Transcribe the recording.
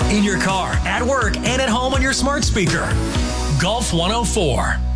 In your car, at work, and at home on your smart speaker. Golf 104.